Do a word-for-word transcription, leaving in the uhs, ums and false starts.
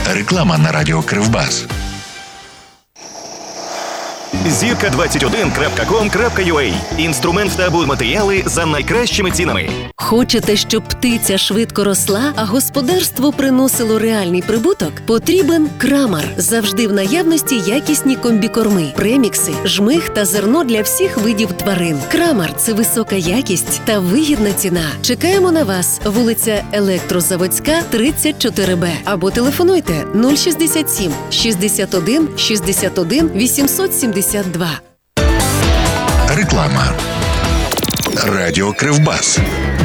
Реклама на радіо Кривбас. зірка двадцять один крапка ком крапка ю а. Інструмент та будматеріали за найкращими цінами. Хочете, щоб птиця швидко росла, а господарство приносило реальний прибуток? Потрібен Крамар. Завжди в наявності якісні комбікорми, премікси, жмих та зерно для всіх видів тварин. Крамар – це висока якість та вигідна ціна. Чекаємо на вас. Вулиця Електрозаводська, тридцять чотири Б. Або телефонуйте нуль шістдесят сім шістдесят один шістдесят один вісімсот сімдесят два. Реклама. Радіо Кривбас.